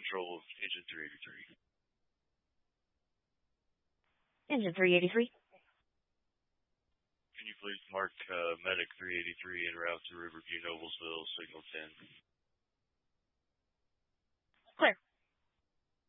control of engine 383. Engine 383. Can you please mark Medic 383 en route to Riverview, Noblesville, signal